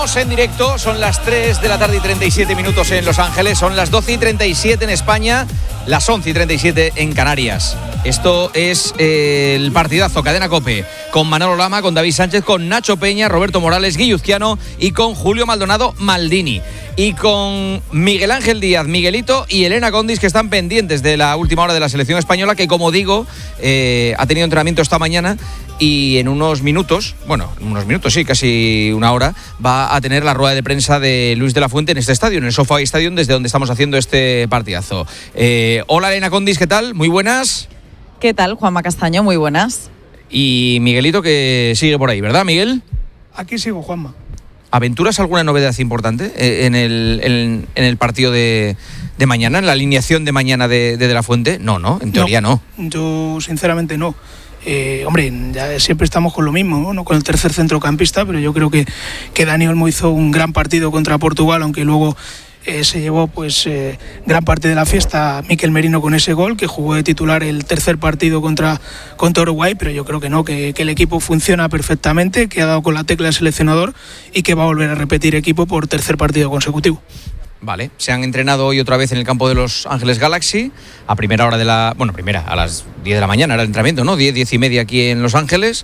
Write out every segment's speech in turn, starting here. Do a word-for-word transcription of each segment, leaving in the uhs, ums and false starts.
En directo, son las tres de la tarde y treinta y siete minutos en Los Ángeles, son las doce y treinta y siete en España, las once y treinta y siete en Canarias. Esto es eh, el partidazo Cadena COPE, con Manolo Lama, con David Sánchez, con Nacho Peña, Roberto Morales, Guilluzquiano y con Julio Maldonado Maldini. Y con Miguel Ángel Díaz, Miguelito y Elena Condis, que están pendientes de la última hora de la selección española, que como digo, eh, ha tenido entrenamiento esta mañana y en unos minutos, bueno, en unos minutos sí, casi una hora, va a tener la rueda de prensa de Luis de la Fuente en este estadio, en el SoFi Stadium, desde donde estamos haciendo este partidazo. Eh, hola Elena Condis, ¿qué tal? Muy buenas. ¿Qué tal, Juanma Castaño? Muy buenas. Y Miguelito, que sigue por ahí, ¿verdad, Miguel? Aquí sigo, Juanma. ¿Aventuras alguna novedad importante en el, en, en el partido de, de mañana, en la alineación de mañana de, de De la Fuente? No, no, en teoría no. no. Yo sinceramente no. Eh, hombre, ya siempre estamos con lo mismo, ¿no? Con el tercer centrocampista, pero yo creo que, que Dani Olmo hizo un gran partido contra Portugal, aunque luego eh, se llevó pues eh, gran parte de la fiesta Mikel Merino con ese gol, que jugó de titular el tercer partido contra, contra Uruguay, pero yo creo que no, que, que el equipo funciona perfectamente, que ha dado con la tecla el seleccionador y que va a volver a repetir equipo por tercer partido consecutivo. Vale, se han entrenado hoy otra vez en el campo de Los Ángeles Galaxy, a primera hora de la... Bueno, primera, a las diez de la mañana era el entrenamiento, ¿no? diez, diez y media aquí en Los Ángeles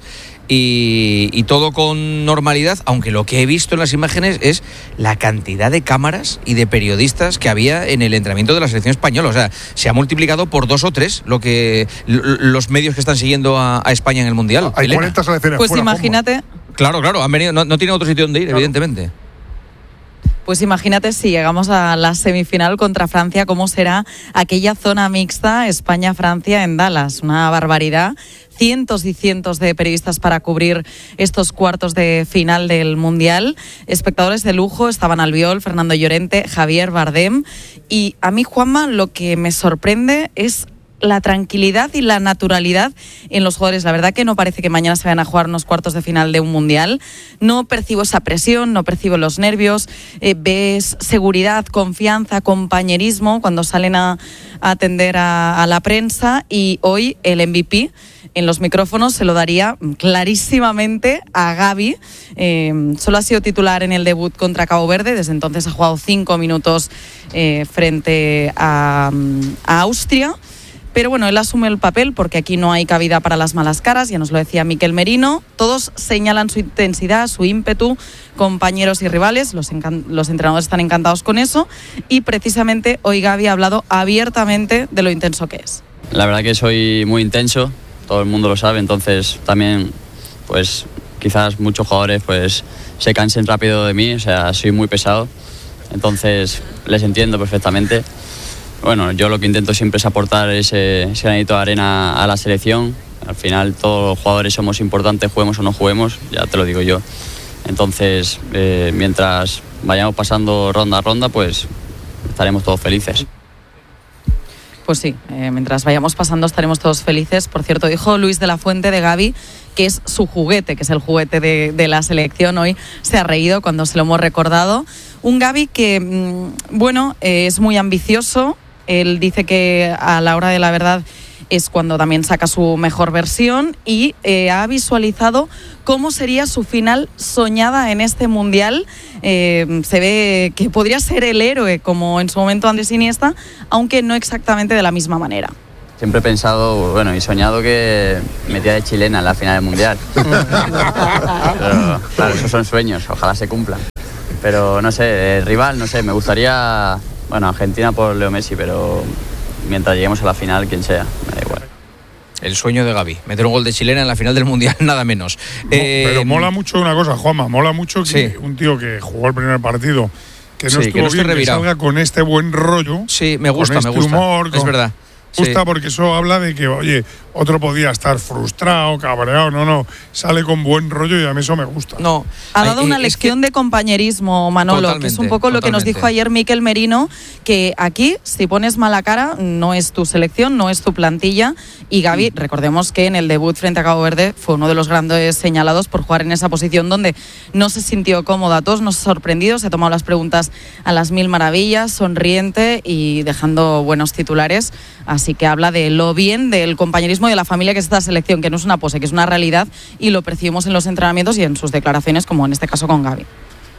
y, y todo con normalidad, aunque lo que he visto en las imágenes es la cantidad de cámaras y de periodistas que había en el entrenamiento de la selección española. O sea, se ha multiplicado por dos o tres lo que los medios que están siguiendo a, a España en el Mundial. Hay Elena. cuarenta selecciones Pues fuera, imagínate... ¿cómo? Claro, claro, han venido, no, no tienen otro sitio donde ir, claro. Evidentemente. Pues imagínate si llegamos a la semifinal contra Francia, cómo será aquella zona mixta España-Francia en Dallas. Una barbaridad. Cientos y cientos de periodistas para cubrir estos cuartos de final del Mundial. Espectadores de lujo, estaban Albiol, Fernando Llorente, Javier Bardem. Y a mí, Juanma, lo que me sorprende es la tranquilidad y la naturalidad en los jugadores. La verdad que no parece que mañana se vayan a jugar unos cuartos de final de un mundial. No percibo esa presión, no percibo los nervios. Eh, ves seguridad, confianza, compañerismo cuando salen a, a atender a, a la prensa. Y hoy el M V P en los micrófonos se lo daría clarísimamente a Gavi. Eh, solo ha sido titular en el debut contra Cabo Verde. Desde entonces ha jugado cinco minutos eh, frente a, a Austria. Pero bueno, él asume el papel porque aquí no hay cabida para las malas caras, ya nos lo decía Mikel Merino. Todos señalan su intensidad, su ímpetu, compañeros y rivales, los, encan- los entrenadores están encantados con eso y precisamente hoy Gavi ha hablado abiertamente de lo intenso que es. La verdad que soy muy intenso, todo el mundo lo sabe, entonces también pues quizás muchos jugadores pues se cansen rápido de mí, o sea, soy muy pesado, entonces les entiendo perfectamente. Bueno, yo lo que intento siempre es aportar ese, ese granito de arena a la selección. Al final todos los jugadores somos importantes, juguemos o no juguemos, ya te lo digo yo. Entonces, eh, mientras vayamos pasando ronda a ronda, pues estaremos todos felices. Pues sí, eh, mientras vayamos pasando estaremos todos felices. Por cierto, dijo Luis de la Fuente de Gavi que es su juguete, que es el juguete de, de la selección. Hoy se ha reído cuando se lo hemos recordado. Un Gavi que, mmm, bueno, eh, es muy ambicioso. Él dice que a la hora de la verdad es cuando también saca su mejor versión y eh, ha visualizado cómo sería su final soñada en este Mundial. Eh, se ve que podría ser el héroe, como en su momento Andrés Iniesta, aunque no exactamente de la misma manera. Siempre he pensado, bueno, y soñado que metía de chilena en la final del Mundial. Pero, claro, esos son sueños, ojalá se cumplan. Pero no sé, el rival, no sé, me gustaría... Bueno, Argentina por Leo Messi, pero mientras lleguemos a la final, quien sea, me da igual. El sueño de Gavi, meter un gol de chilena en la final del Mundial, nada menos. No, eh, pero mola mucho una cosa, Juanma, mola mucho que sí. Un tío que jugó el primer partido, que no sí, estuvo que no bien, que salga con este buen rollo. Sí, me gusta, con este me gusta. Humor, es con, verdad. Me gusta sí. Porque eso habla de que, oye, otro podía estar frustrado, cabreado, no, no, sale con buen rollo y a mí eso me gusta. No, ha dado hay, una es lección que... de compañerismo, Manolo, que es un poco lo que nos dijo ayer Mikel Merino, que aquí, si pones mala cara, no es tu selección, no es tu plantilla. Y Gavi, mm. recordemos que en el debut frente a Cabo Verde fue uno de los grandes señalados por jugar en esa posición donde no se sintió cómodo. A todos nos ha sorprendido, se ha tomado las preguntas a las mil maravillas, sonriente y dejando buenos titulares. Así que habla de lo bien del compañerismo y de la familia que es esta selección, que no es una pose, que es una realidad y lo percibimos en los entrenamientos y en sus declaraciones, como en este caso con Gavi.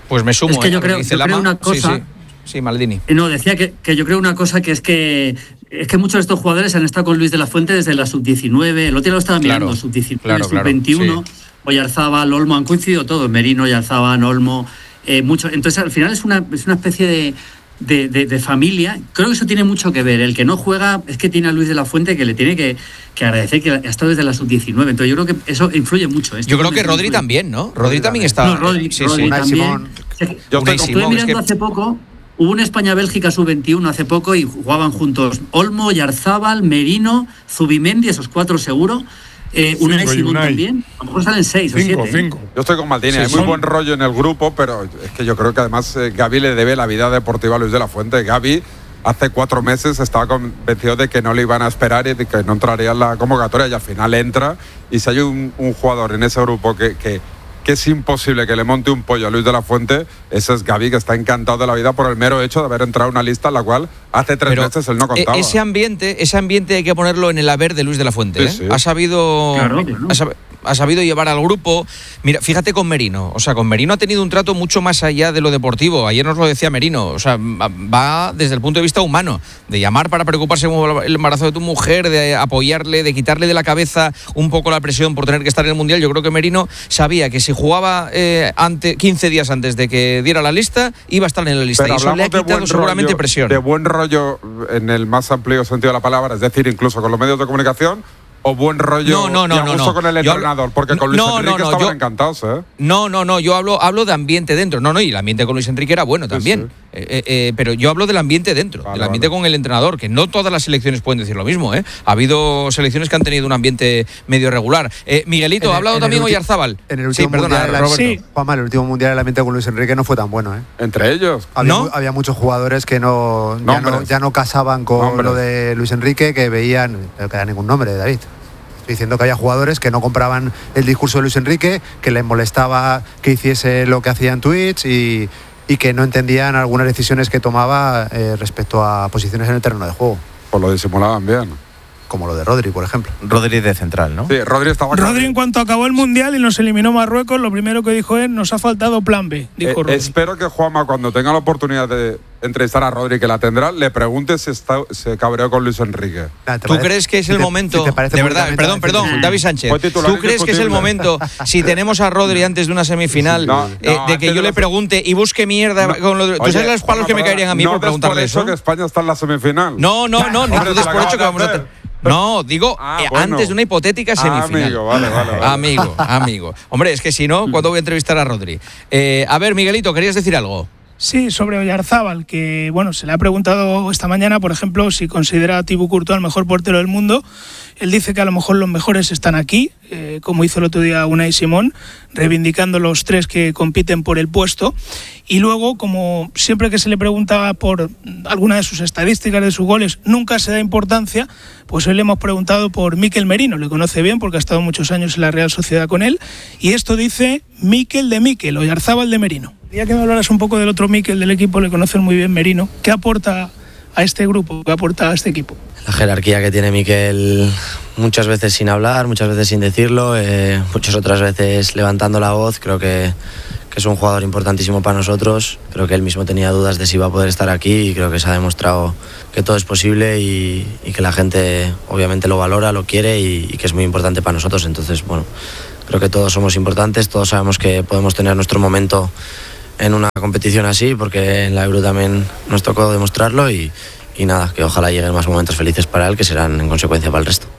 Pues me sumo. Es que yo ¿eh? creo, dice yo creo una cosa... Sí, sí. Sí, Maldini. No, decía que, que yo creo una cosa que es que es que muchos de estos jugadores han estado con Luis de la Fuente desde la sub diecinueve, el otro día lo estaba mirando, claro, sub diecinueve, claro, sub veintiuno, claro, sí. Oyarzábal, Olmo, han coincidido todos, Merino, Oyarzábal, Olmo, eh, mucho. Entonces al final es una, es una especie de, de, de, de familia. Creo que eso tiene mucho que ver. El que no juega es que tiene a Luis de la Fuente que le tiene que, que agradecer que ha estado desde la sub diecinueve. Entonces yo creo que eso influye mucho. Yo creo que Rodri también, ¿no? Rodri también está. No, Rodri, sí, Rodri sí. también. Yo estoy, estuve mirando es que... hace poco. Hubo una España-Bélgica sub veintiuno hace poco y jugaban juntos Olmo, Oyarzábal, Merino, Zubimendi, esos cuatro seguro. Eh, Unai Simón también. A lo mejor salen seis cinco, o siete. Cinco. Yo estoy con Maldini. Sí, Hay muy son... buen rollo en el grupo, pero es que yo creo que además eh, Gavi le debe la vida deportiva a Luis de la Fuente. Gavi hace cuatro meses estaba convencido de que no le iban a esperar y de que no entraría en la convocatoria y al final entra. Y si hay un, un jugador en ese grupo que... que que es imposible que le monte un pollo a Luis de la Fuente, ese es Gavi, que está encantado de la vida por el mero hecho de haber entrado en una lista en la cual hace tres Pero meses él no contaba. Ese ambiente, ese ambiente hay que ponerlo en el haber de Luis de la Fuente. Sí, ¿eh? sí. Ha sabido... Claro, claro. Ha sab- ha sabido llevar al grupo. Mira, fíjate con Merino. O sea, con Merino ha tenido un trato mucho más allá de lo deportivo. Ayer nos lo decía Merino. O sea, va desde el punto de vista humano. De llamar para preocuparse por el embarazo de tu mujer, de apoyarle, de quitarle de la cabeza un poco la presión por tener que estar en el Mundial. Yo creo que Merino sabía que si jugaba eh, ante, quince días antes de que diera la lista, iba a estar en la lista. Pero y eso le ha quitado seguramente rollo, presión. De buen rollo en el más amplio sentido de la palabra, es decir, incluso con los medios de comunicación. O buen rollo no, no, no, y a gusto no, no. con el entrenador, yo, porque con Luis no, Enrique no, no, estaban yo, encantados, ¿eh? No, no, no, yo hablo, hablo de ambiente dentro. No, no, y el ambiente con Luis Enrique era bueno también. Sí, sí. Eh, eh, pero yo hablo del ambiente dentro, vale, del ambiente vale. con el entrenador, que no todas las selecciones pueden decir lo mismo, ¿eh? Ha habido selecciones que han tenido un ambiente medio regular. Eh, Miguelito, ha hablado también Oyarzábal. En el último sí, perdona, mundial, Roberto. Sí. Juanma, el último mundial el ambiente con Luis Enrique no fue tan bueno, ¿eh? Entre ellos. Había, ¿No? mu- había muchos jugadores que no ya, no ya no casaban con Nombres. lo de Luis Enrique, que veían, no queda ningún nombre, David. Diciendo que había jugadores que no compraban el discurso de Luis Enrique, que les molestaba que hiciese lo que hacía en Twitch y, y que no entendían algunas decisiones que tomaba eh, respecto a posiciones en el terreno de juego. Pues lo disimulaban bien. Como lo de Rodri, por ejemplo. Rodri de central, ¿no? Sí, Rodri estaba... Rodri, en cuanto acabó el Mundial y nos eliminó Marruecos, lo primero que dijo es, nos ha faltado plan B, dijo eh, Rodri. Espero que Juanma, cuando tenga la oportunidad de entrevistar a Rodri, que la tendrá, le pregunte si está, se cabreó con Luis Enrique. Nah, ¿Tú crees que es si el te, momento, si te de verdad, perdón, perdón, David Sánchez, ¿tú crees que es el momento, si tenemos a Rodri antes de una semifinal, no, no, eh, de que yo de le pregunte y busque mierda no, con lo de, ¿tú oye, sabes los palos Juanma, que me caerían a mí no por preguntarle eso? No que España está en la semifinal. No, no, no, ni tú des por hecho que vamos a tener... No, digo, ah, eh, bueno. antes de una hipotética semifinal. Ah, amigo, vale, vale, vale. Amigo, amigo. Hombre, es que si no, ¿cuándo voy a entrevistar a Rodri? Eh, a ver, Miguelito, ¿querías decir algo? Sí, sobre Oyarzábal, que bueno, se le ha preguntado esta mañana, por ejemplo, si considera a Thibaut Courtois el mejor portero del mundo. Él dice que a lo mejor los mejores están aquí, eh, como hizo el otro día Unai Simón, reivindicando los tres que compiten por el puesto. Y luego, como siempre que se le preguntaba por alguna de sus estadísticas, de sus goles, nunca se da importancia, pues hoy le hemos preguntado por Mikel Merino. Le conoce bien porque ha estado muchos años en la Real Sociedad con él. Y esto dice Mikel de Mikel, Oyarzábal de Merino. Ya que me hablaras un poco del otro Mikel del equipo, le conocen muy bien Merino. ¿Qué aporta a este grupo? ¿Qué aporta a este equipo? La jerarquía que tiene Mikel, muchas veces sin hablar, muchas veces sin decirlo, eh, muchas otras veces levantando la voz. Creo que, que es un jugador importantísimo para nosotros. Creo que él mismo tenía dudas de si iba a poder estar aquí y creo que se ha demostrado que todo es posible y, y que la gente obviamente lo valora, lo quiere y, y que es muy importante para nosotros. Entonces, bueno, creo que todos somos importantes, todos sabemos que podemos tener nuestro momento en una competición así, porque en la Euro también nos tocó demostrarlo y, y nada, que ojalá lleguen más momentos felices para él, que serán en consecuencia para el resto.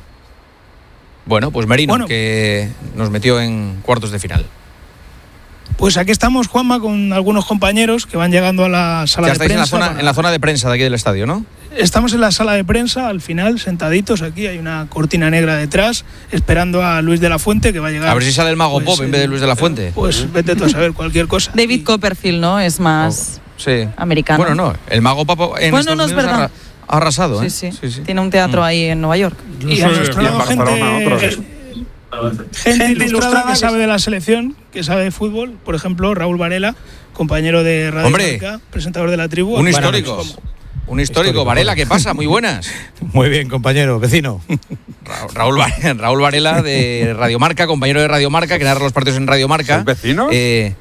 Bueno, pues Merino, bueno, que nos metió en cuartos de final. Pues aquí estamos, Juanma, con algunos compañeros que van llegando a la sala ya de prensa. Ya estáis en la, zona, en la zona de prensa de aquí del estadio, ¿no? Estamos en la sala de prensa, al final, sentaditos aquí, hay una cortina negra detrás, esperando a Luis de la Fuente, que va a llegar. A ver si sale el Mago pues, Pop en vez de Luis de la Fuente. Pues vete tú a saber cualquier cosa. David Copperfield, ¿no? Es más oh, sí. americano. Bueno, no, el Mago Pop en bueno, Estados no es Unidos verdad. ha arrasado, sí, ¿eh? Sí. sí, sí. Tiene un teatro mm. ahí en Nueva York. Y, y a nuestro lado gente, gente ilustrada que sabe de la selección, que sabe de fútbol, por ejemplo, Raúl Varela, compañero de Radio Hombre, Marca, presentador de la tribu. Un histórico. Bueno, Un histórico. histórico. Varela, ¿qué pasa? Muy buenas. Muy bien, compañero, vecino. Raúl, Raúl Varela de Radio Marca, compañero de Radio Marca, que narra los partidos en Radio Marca. ¿Son vecinos? Eh,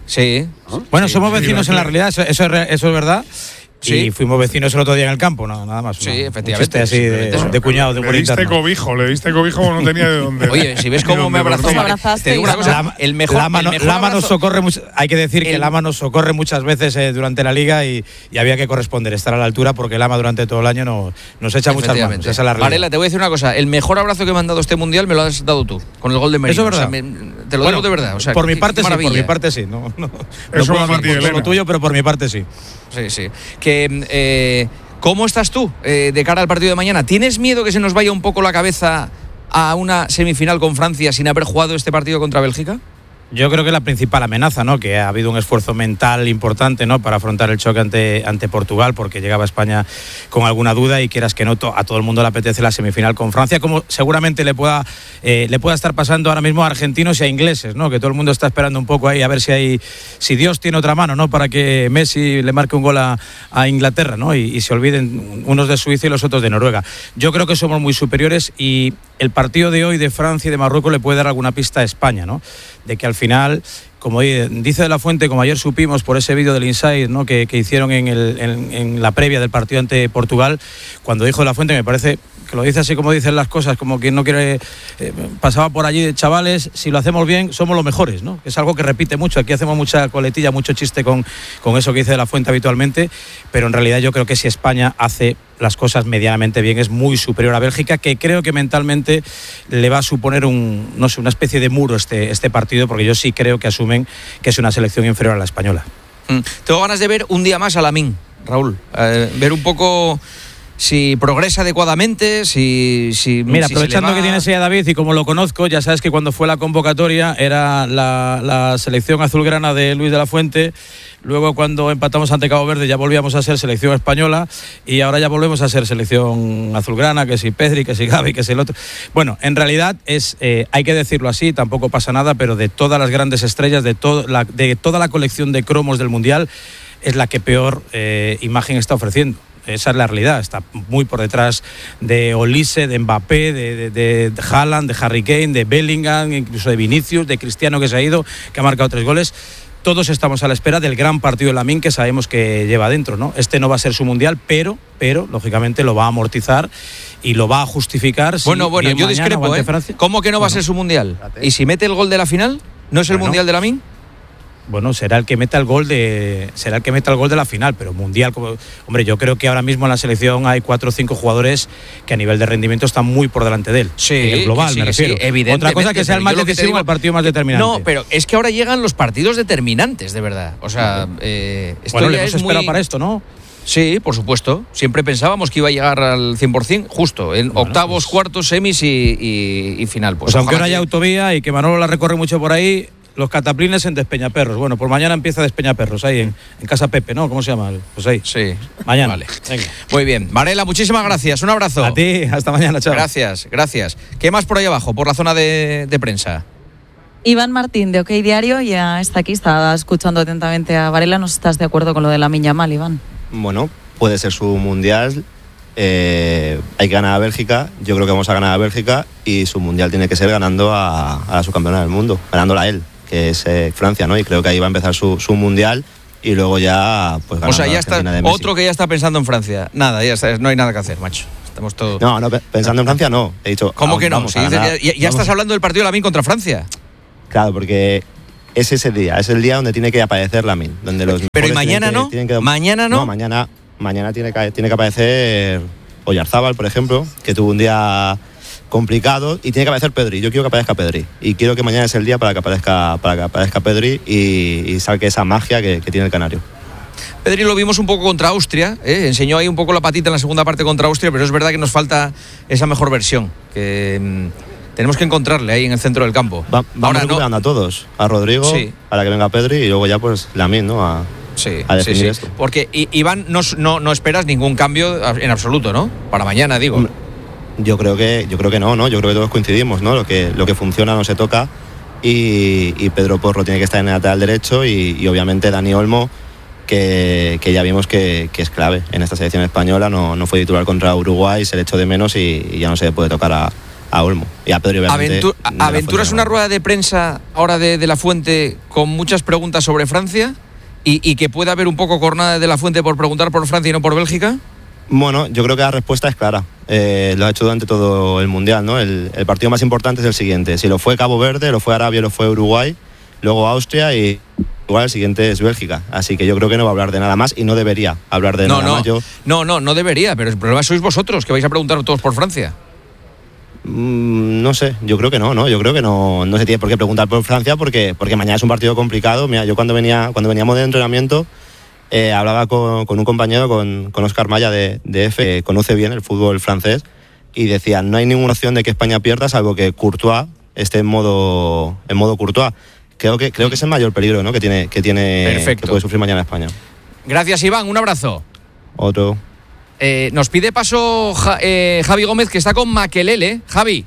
Sí. ¿No? Bueno, sí, somos sí, vecinos sí, en la realidad, eso, eso, es, eso es verdad. Sí. Y fuimos vecinos el otro día en el campo, no, nada más. Sí, una, efectivamente. Un así de, de, de cuñado, de Le diste interno. cobijo, le diste cobijo como no tenía de dónde. Oye, si ves cómo me abrazó, te digo una cosa, la, el mejor, Lama, el mejor Lama nos socorre, hay que decir el, que Lama nos socorre muchas veces eh, durante la liga y, y había que corresponder, estar a la altura porque Lama durante todo el año no, nos echa muchas manos. Esa es la realidad. Varela, te voy a decir una cosa, el mejor abrazo que me han dado este mundial me lo has dado tú, con el gol de Merino. Eso es verdad. O sea, me, te lo bueno, digo de verdad. O sea, por qué, mi parte qué sí, por mi parte sí. No, no, Eso no va a por lo tuyo, pero por mi parte sí. Sí, sí. Que... Eh, ¿Cómo estás tú eh, de cara al partido de mañana? ¿Tienes miedo que se nos vaya un poco la cabeza a una semifinal con Francia sin haber jugado este partido contra Bélgica? Yo creo que la principal amenaza, ¿no? Que ha habido un esfuerzo mental importante, ¿no? Para afrontar el choque ante, ante Portugal, porque llegaba España con alguna duda y quieras que no, to, a todo el mundo le apetece la semifinal con Francia, como seguramente le pueda, eh, le pueda estar pasando ahora mismo a argentinos y a ingleses, ¿no? Que todo el mundo está esperando un poco ahí a ver si hay, si Dios tiene otra mano, ¿no? Para que Messi le marque un gol a, a Inglaterra, ¿no? Y, y se olviden unos de Suiza y los otros de Noruega. Yo creo que somos muy superiores y el partido de hoy de Francia y de Marruecos le puede dar alguna pista a España, ¿no? De que al final, como dice De La Fuente, como ayer supimos por ese vídeo del Inside, ¿no? que, que hicieron en, el, en, en la previa del partido ante Portugal, cuando dijo De La Fuente, me parece que lo dice así como dicen las cosas, como quien no quiere, eh, pasaba por allí de chavales, si lo hacemos bien somos los mejores, ¿no? Es algo que repite mucho, aquí hacemos mucha coletilla, mucho chiste con, con eso que dice De La Fuente habitualmente, pero en realidad yo creo que si España hace las cosas medianamente bien es muy superior a Bélgica, que creo que mentalmente le va a suponer un, no sé, una especie de muro este, este partido, porque yo sí creo que asumen que es una selección inferior a la española. Mm. Tengo ganas de ver un día más a Lamine, Raúl, eh, ver un poco si progresa adecuadamente, si... si Mira, si aprovechando va... que tienes ahí a David y como lo conozco, ya sabes que cuando fue la convocatoria era la, la selección azulgrana de Luis de la Fuente. Luego cuando empatamos ante Cabo Verde ya volvíamos a ser selección española y ahora ya volvemos a ser selección azulgrana, que si Pedri, que si Gavi, que si el otro. Bueno, en realidad es, eh, hay que decirlo así, tampoco pasa nada, pero de todas las grandes estrellas, de, to la, de toda la colección de cromos del Mundial, es la que peor eh, imagen está ofreciendo. Esa es la realidad, está muy por detrás de Olise, de Mbappé, de, de, de Haaland, de Harry Kane, de Bellingham, incluso de Vinicius, de Cristiano que se ha ido, que ha marcado tres goles. Todos estamos a la espera del gran partido de Lamine que sabemos que lleva adentro, ¿no? Este no va a ser su mundial, pero, pero lógicamente lo va a amortizar y lo va a justificar. Si bueno, bueno, yo discrepo, ¿eh? ¿Cómo que no va bueno. a ser su mundial? ¿Y si mete el gol de la final? ¿No es el bueno. mundial de Lamine? Bueno, será el que meta el gol de será el que meta el gol de la final, pero mundial, como, hombre, yo creo que ahora mismo en la selección hay cuatro o cinco jugadores que a nivel de rendimiento están muy por delante de él. Sí, en el global, sí, me refiero. Sí, evidentemente. Otra cosa que sea el más decisivo, digo, el partido más determinante. No, pero es que ahora llegan los partidos determinantes, de verdad. O sea, eh, esto bueno, ya le hemos es esperado muy... para esto, ¿no? Sí, por supuesto. Siempre pensábamos que iba a llegar al cien por cien, justo, en bueno, octavos, pues... cuartos, semis y, y, y final. Pues, pues aunque ahora que... haya autovía y que Manolo la recorre mucho por ahí, los cataplines en Despeñaperros. Bueno, por mañana empieza Despeñaperros, ahí en, en Casa Pepe, ¿no? ¿Cómo se llama? Pues ahí. Sí. Mañana. Vale. Venga. Muy bien. Varela, muchísimas gracias. Un abrazo. A ti. Hasta mañana, chao. Gracias, gracias. ¿Qué más por ahí abajo, por la zona de, de prensa? Iván Martín, de OK Diario, ya está aquí, está escuchando atentamente a Varela. ¿No estás de acuerdo con lo de Lamine Yamal, Iván? Bueno, puede ser su mundial. Eh, hay que ganar a Bélgica. Yo creo que vamos a ganar a Bélgica y su mundial tiene que ser ganando a, a la subcampeona del mundo, ganándola a él, que es eh, Francia, ¿no? Y creo que ahí va a empezar su, su mundial y luego ya pues o sea, ya está otro que ya está pensando en Francia. Nada, ya está, no hay nada que hacer, macho. Estamos todos... No, no, pensando en Francia no. He dicho, ¿cómo que no? Si dices, ya ya vamos. Estás hablando del partido de Lamine contra Francia. Claro, porque es ese día, es el día donde tiene que aparecer Lamine, donde los Pero ¿y mañana no? Que, que, ¿Mañana no? No, mañana, mañana tiene que tiene que aparecer Oyarzábal, por ejemplo, que tuvo un día complicado, y tiene que aparecer Pedri. Yo quiero que aparezca Pedri y quiero que mañana es el día para que aparezca para que aparezca Pedri y, y saque esa magia que, que tiene el canario. Pedri lo vimos un poco contra Austria, ¿eh? Enseñó ahí un poco la patita en la segunda parte contra Austria, pero es verdad que nos falta esa mejor versión que mmm, tenemos que encontrarle ahí en el centro del campo. Va, vamos recuperando no... a todos, a Rodrigo, sí, para que venga Pedri y luego ya pues Lamine, ¿no? A, sí, a definir sí, sí. esto. Porque Iván, no, no, no esperas ningún cambio en absoluto, ¿no? Para mañana, digo. Yo creo que yo creo que no, ¿no? Yo creo que todos coincidimos, ¿no? Lo que lo que funciona no se toca y, y Pedro Porro tiene que estar en el lateral derecho y, y obviamente Dani Olmo, que, que ya vimos que, que es clave en esta selección española, no, no fue titular contra Uruguay, se le echó de menos y, y ya no se le puede tocar a, a Olmo y a Pedro. Aventu ¿Aventuras una rueda de prensa ahora de, de La Fuente con muchas preguntas sobre Francia y, y que pueda haber un poco cornada de La Fuente por preguntar por Francia y no por Bélgica? Bueno, yo creo que la respuesta es clara. Eh, lo ha hecho durante todo el Mundial, ¿no? El, el partido más importante es el siguiente. Si lo fue Cabo Verde, lo fue Arabia, lo fue Uruguay, luego Austria y igual el siguiente es Bélgica. Así que yo creo que no va a hablar de nada más y no debería hablar de no, nada no, más. Yo... No, no, no debería, pero el problema sois vosotros, que vais a preguntar todos por Francia. Mm, no sé, yo creo que no, ¿no? Yo creo que no, no se tiene por qué preguntar por Francia porque, porque mañana es un partido complicado. Mira, yo cuando venía cuando veníamos de entrenamiento eh, hablaba con, con un compañero, con, con Óscar Maya de, de F, que conoce bien el fútbol francés, y decía, no hay ninguna opción de que España pierda salvo que Courtois esté en modo, en modo Courtois. Creo que, creo que es el mayor peligro, ¿no? que tiene, que tiene que puede sufrir mañana España. Gracias, Iván, un abrazo. Otro. Eh, nos pide paso ja, eh, Javi Gómez, que está con Makelele. Javi.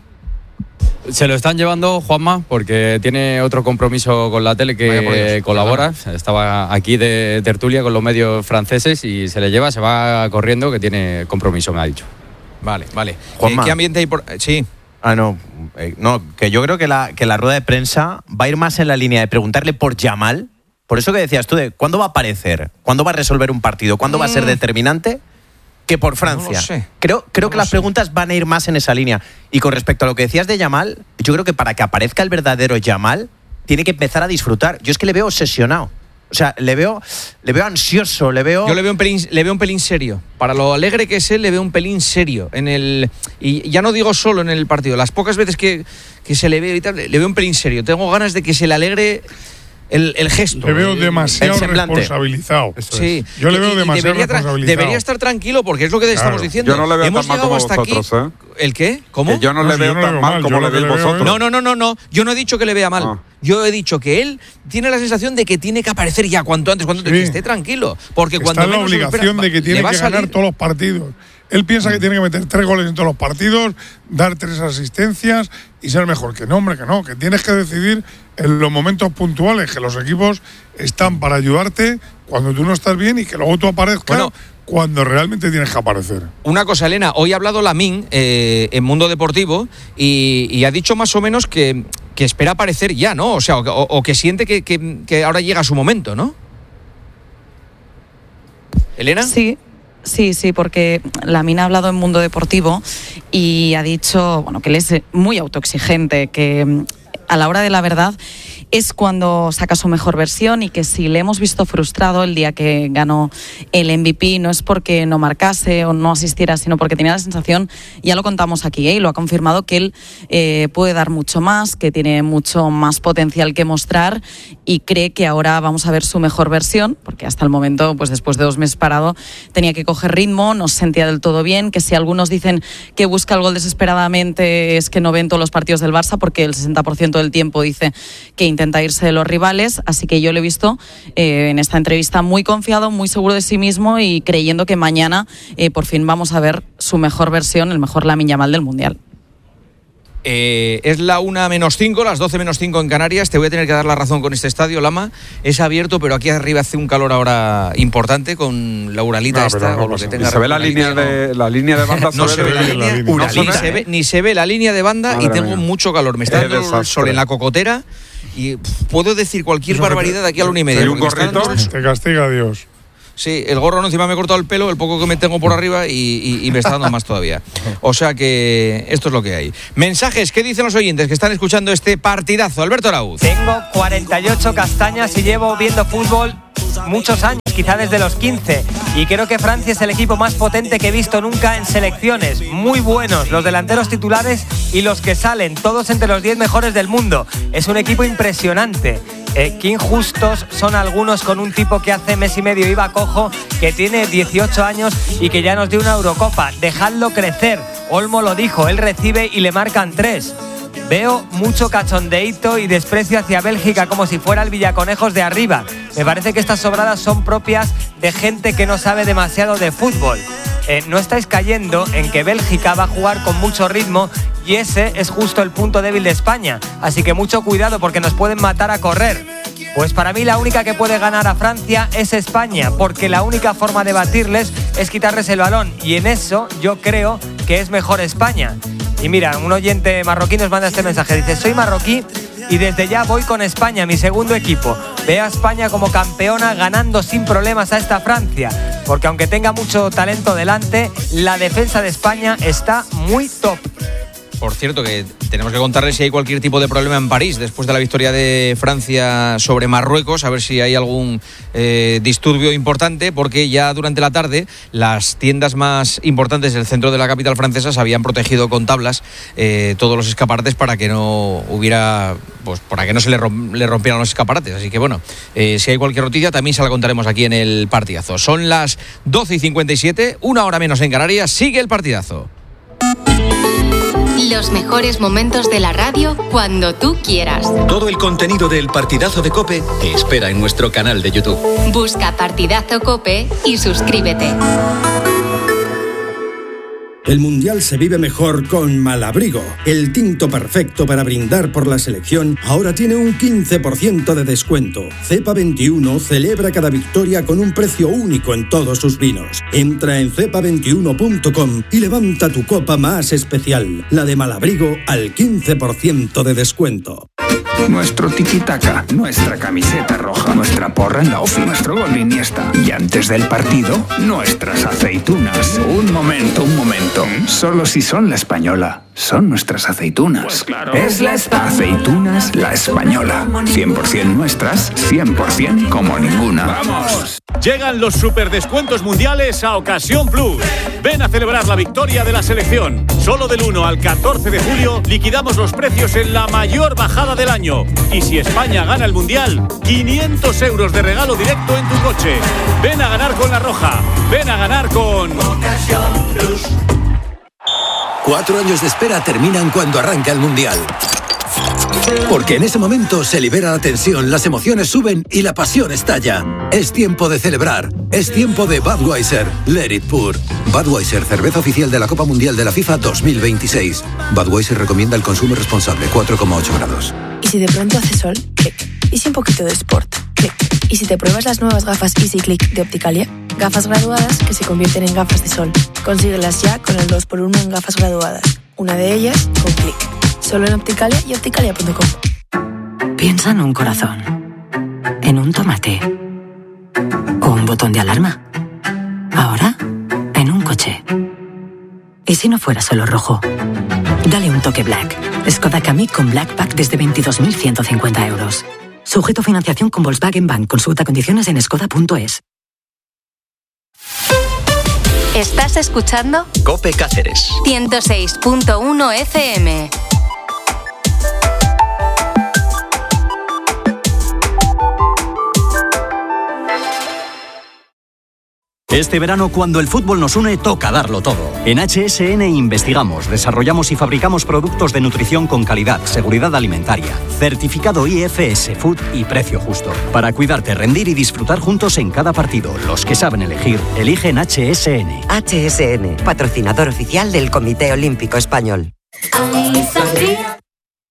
Se lo están llevando, Juanma, porque tiene otro compromiso con la tele que colabora. Estaba aquí de tertulia con los medios franceses y se le lleva, se va corriendo, que tiene compromiso, me ha dicho. Vale, vale. Juanma. ¿Qué ambiente hay por...? Sí. Ah, no. Eh, no, que yo creo que la, que la rueda de prensa va a ir más en la línea de preguntarle por Yamal. Por eso que decías tú, de ¿cuándo va a aparecer? ¿Cuándo va a resolver un partido? ¿Cuándo mm. va a ser determinante? Que por Francia. No lo sé. Creo, creo no que las sé. preguntas van a ir más en esa línea. Y con respecto a lo que decías de Yamal, yo creo que para que aparezca el verdadero Yamal, tiene que empezar a disfrutar. Yo es que le veo obsesionado. O sea, le veo, le veo ansioso, le veo... Yo le veo un pelín, le veo un pelín serio. Para lo alegre que es él, le veo un pelín serio. En el, y ya no digo solo en el partido. Las pocas veces que, que se le ve y tal, le veo un pelín serio. Tengo ganas de que se le alegre... El, el gesto. Le veo el, demasiado el responsabilizado. Sí. Yo le veo y, demasiado debería responsabilizado. Debería estar tranquilo porque es lo que claro. estamos diciendo. Yo no le veo Hemos tan mal como hasta vosotros, aquí. ¿eh? ¿El qué? ¿Cómo? Que yo no, no le si veo no tan le veo mal, mal como le veis vosotros. No, no, no, no, no. Yo no he dicho que le vea mal. Ah. Yo he dicho que él tiene la sensación de que tiene que aparecer ya cuanto antes, cuanto antes, sí. que esté tranquilo. Porque cuando está en la obligación espera, de que tiene que ganar todos los partidos. Él piensa que tiene que meter tres goles en todos los partidos, dar tres asistencias y ser mejor. Que no, hombre, que no. Que tienes que decidir en los momentos puntuales, que los equipos están para ayudarte cuando tú no estás bien y que luego tú aparezcas bueno, cuando realmente tienes que aparecer. Una cosa, Elena, hoy ha hablado Lamine eh, en Mundo Deportivo y, y ha dicho más o menos que, que espera aparecer ya, ¿no? O sea, o, o que siente que, que, que ahora llega su momento, ¿no? ¿Elena? Sí. Sí, sí, porque Lamine ha hablado en Mundo Deportivo y ha dicho, bueno, que él es muy autoexigente, que a la hora de la verdad es cuando saca su mejor versión y que si le hemos visto frustrado el día que ganó el M V P no es porque no marcase o no asistiera, sino porque tenía la sensación, ya lo contamos aquí, ¿eh? Y lo ha confirmado, que él eh, puede dar mucho más, que tiene mucho más potencial que mostrar y cree que ahora vamos a ver su mejor versión, porque hasta el momento, pues después de dos meses parado, tenía que coger ritmo, no se sentía del todo bien, que si algunos dicen que busca el gol desesperadamente es que no ven todos los partidos del Barça, porque el sesenta por ciento del tiempo dice que intenta irse de los rivales, así que yo lo he visto eh, en esta entrevista muy confiado, muy seguro de sí mismo y creyendo que mañana eh, por fin vamos a ver su mejor versión, el mejor Lamine Yamal del Mundial. Eh, es la una menos cinco, las doce menos cinco en Canarias. Te voy a tener que dar la razón con este estadio, Lama. Es abierto, pero aquí arriba hace un calor ahora importante con la Uralita no, esta. No, o lo que tenga se ve la línea, de, la línea de banda. No se ve la línea, no se ve, ni se ve la línea de banda. Madre y tengo mía. mucho calor. Me está dando desastre. el sol en la cocotera y pff, puedo decir cualquier barbaridad de aquí a la una y media. ¿Y un gorrito? Te castiga Dios. Sí, el gorro no, encima me he cortado el pelo, el poco que me tengo por arriba y, y, y me está dando más todavía. O sea que esto es lo que hay. Mensajes, ¿qué dicen los oyentes que están escuchando este partidazo? Alberto Arauz. Tengo cuarenta y ocho castañas y llevo viendo fútbol muchos años, quizá desde los quince. Y creo que Francia es el equipo más potente que he visto nunca en selecciones. Muy buenos, los delanteros titulares y los que salen, todos entre los diez mejores del mundo. Es un equipo impresionante. Eh, qué injustos son algunos con un tipo que hace mes y medio iba cojo, que tiene dieciocho años y que ya nos dio una Eurocopa. Dejadlo crecer. Olmo lo dijo, él recibe y le marcan tres. Veo mucho cachondeíto y desprecio hacia Bélgica como si fuera el Villaconejos de arriba. Me parece que estas sobradas son propias de gente que no sabe demasiado de fútbol. Eh, no estáis cayendo en que Bélgica va a jugar con mucho ritmo y ese es justo el punto débil de España. Así que mucho cuidado porque nos pueden matar a correr. Pues para mí la única que puede ganar a Francia es España, porque la única forma de batirles es quitarles el balón y en eso yo creo que es mejor España. Y mira, un oyente marroquí nos manda este mensaje. Dice, soy marroquí y desde ya voy con España, mi segundo equipo. Veo a España como campeona ganando sin problemas a esta Francia. Porque aunque tenga mucho talento delante, la defensa de España está muy top. Por cierto, que tenemos que contarles si hay cualquier tipo de problema en París después de la victoria de Francia sobre Marruecos, a ver si hay algún eh, disturbio importante, porque ya durante la tarde las tiendas más importantes del centro de la capital francesa se habían protegido con tablas eh, todos los escaparates para que no hubiera, pues para que no se le, romp- le rompieran los escaparates. Así que bueno, eh, si hay cualquier noticia también se la contaremos aquí en el partidazo. Son las doce y cincuenta y siete, una hora menos en Canarias, sigue el partidazo. Los mejores momentos de la radio cuando tú quieras. Todo el contenido del Partidazo de COPE te espera en nuestro canal de YouTube. Busca Partidazo COPE y suscríbete. El Mundial se vive mejor con Malabrigo. El tinto perfecto para brindar por la selección ahora tiene un quince por ciento de descuento. Cepa veintiuno celebra cada victoria con un precio único en todos sus vinos. Entra en cepa veintiuno punto com y levanta tu copa más especial, la de Malabrigo, al quince por ciento de descuento. Nuestro tiki-taka, nuestra camiseta roja, nuestra porra en la ofi, nuestro gol de Iniesta. Y antes del partido, nuestras aceitunas. Un momento, un momento. Solo si son la española, son nuestras aceitunas. Pues claro. Es la Espa. Aceitunas La Española. cien por ciento nuestras, cien por ciento como ninguna. ¡Vamos! Llegan los superdescuentos mundiales a Ocasión Plus. Ven a celebrar la victoria de la selección. Solo del uno al catorce de julio liquidamos los precios en la mayor bajada del año. Y si España gana el mundial, quinientos euros de regalo directo en tu coche. Ven a ganar con La Roja. Ven a ganar con Ocasión Plus. Cuatro años de espera terminan cuando arranca el Mundial. Porque en ese momento se libera la tensión, las emociones suben y la pasión estalla. Es tiempo de celebrar. Es tiempo de Budweiser. Let it pour. Budweiser, cerveza oficial de la Copa Mundial de la FIFA dos mil veintiséis. Budweiser recomienda el consumo responsable, cuatro coma ocho grados. ¿Y si de pronto hace sol? Clic. ¿Y si un poquito de sport? Clic. ¿Y si te pruebas las nuevas gafas Easy Click de Opticalia? Gafas graduadas que se convierten en gafas de sol. Consíguelas ya con el dos por uno en gafas graduadas. Una de ellas con Clic. Solo en Opticalia y opticalia punto com. Piensa en un corazón, en un tomate o un botón de alarma. Ahora, en un coche. ¿Y si no fuera solo rojo? Dale un toque Black. Skoda Kamiq con Black Pack desde veintidós mil ciento cincuenta euros. Sujeto a financiación con Volkswagen Bank. Consulta condiciones en skoda punto es. ¿Estás escuchando? COPE Cáceres. ciento seis punto uno F M. Este verano, cuando el fútbol nos une, toca darlo todo. En H S N investigamos, desarrollamos y fabricamos productos de nutrición con calidad, seguridad alimentaria, certificado I F S Food y precio justo. Para cuidarte, rendir y disfrutar juntos en cada partido. Los que saben elegir, eligen H S N. H S N, patrocinador oficial del Comité Olímpico Español. Alessandria,